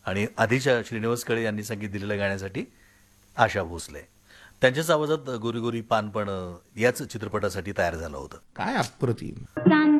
आणि आधीच्या श्रीनिवास कळे यांनी संगीत दिलेल्या गाण्यासाठी आशा भोसले. त्यांच्याच आवाजात गोरी गोरी पान पण याच चित्रपटासाठी तयार झालं होतं. काय अप्रतिम.